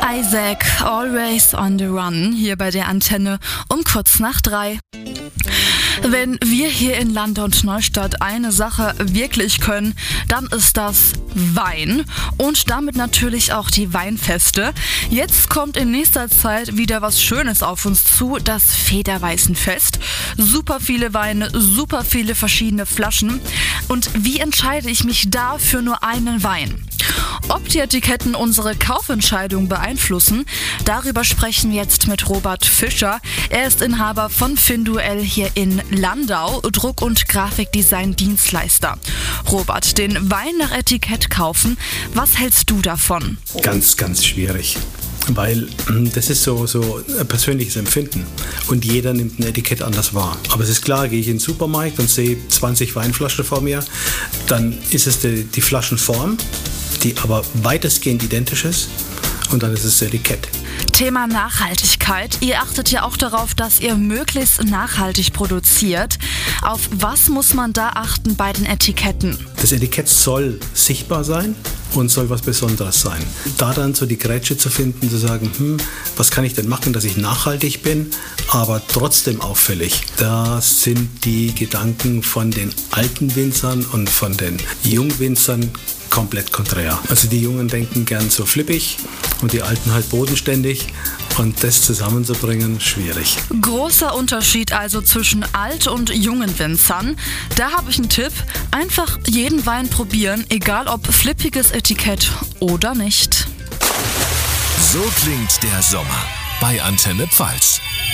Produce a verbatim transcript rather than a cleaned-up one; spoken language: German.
Isaac, Always on the Run, hier bei der Antenne um kurz nach drei. Wenn wir hier in Landau und Neustadt eine Sache wirklich können, dann ist das Wein und damit natürlich auch die Weinfeste. Jetzt kommt in nächster Zeit wieder was Schönes auf uns zu, das Federweißenfest. Super viele Weine, super viele verschiedene Flaschen. Und wie entscheide ich mich da für nur einen Wein? Ob die Etiketten unsere Kaufentscheidung beeinflussen, darüber sprechen wir jetzt mit Robert Fischer. Er ist Inhaber von Finduell hier in Landau, Druck- und Grafikdesign-Dienstleister. Robert, den Wein nach Etikett kaufen, was hältst du davon? Ganz, ganz schwierig. Weil das ist so, so ein persönliches Empfinden und jeder nimmt ein Etikett anders wahr. Aber es ist klar, gehe ich in den Supermarkt und sehe zwanzig Weinflaschen vor mir, dann ist es die, die Flaschenform, die aber weitestgehend identisch ist, und dann ist es das Etikett. Thema Nachhaltigkeit. Ihr achtet ja auch darauf, dass ihr möglichst nachhaltig produziert. Auf was muss man da achten bei den Etiketten? Das Etikett soll sichtbar sein und soll was Besonderes sein. Da dann so die Grätsche zu finden, zu sagen, hm, was kann ich denn machen, dass ich nachhaltig bin, aber trotzdem auffällig. Da sind die Gedanken von den alten Winzern und von den Jungwinzern komplett konträr. Also die Jungen denken gern so flippig und die Alten halt bodenständig, und das zusammenzubringen, schwierig. Großer Unterschied also zwischen alt- und jungen Winzern. Da habe ich einen Tipp: einfach jeden Wein probieren, egal ob flippiges Etikett oder nicht. So klingt der Sommer bei Antenne Pfalz.